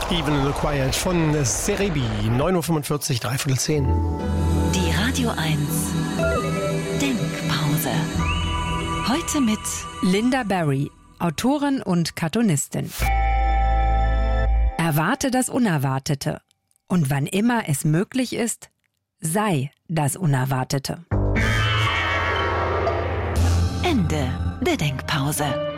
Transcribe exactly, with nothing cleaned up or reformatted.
Even in the Quiet von Serebii. neun Uhr fünfundvierzig, dreiviertel zehn. Die Radio eins Denkpause. Heute mit Lynda Barry, Autorin und Cartoonistin. Erwarte das Unerwartete. Und wann immer es möglich ist, sei das Unerwartete. Ende der Denkpause.